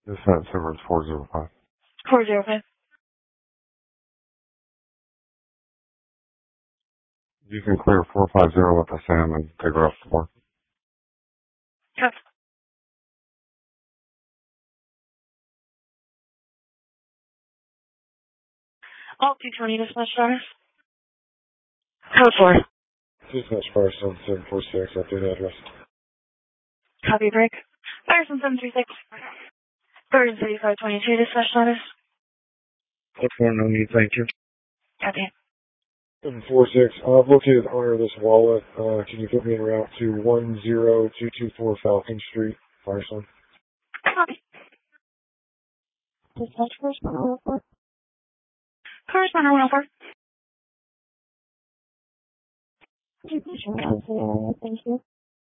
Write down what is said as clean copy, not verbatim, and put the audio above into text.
Dispatch server is 405. 405. You can clear 450 with the SAM and take her up to 4. Copy. All 220 dispatch status. Code 4. Dispatch fire 7746, update address. Copy break. Firestone 736. 3522 dispatch status. Code 4, no need, thank you. Copy. 746, I've located the owner of this wallet. Can you put me en route to 10224 Falcon Street, Firestone? Copy. Dispatch correspondent 104. Correspondent 104. Thank you.